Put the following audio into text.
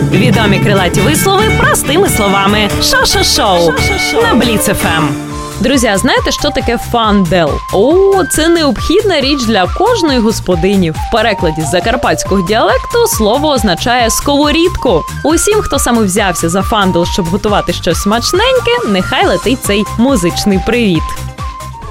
Відомі крилаті вислови простими словами. Шо-шо-шоу на Бліц FM. Друзі, а знаєте, що таке фандел? Це необхідна річ для кожної господині. В перекладі з закарпатського діалекту слово означає сковорідку. Усім, хто саме взявся за фандел, щоб готувати щось смачненьке, нехай летить цей музичний привіт.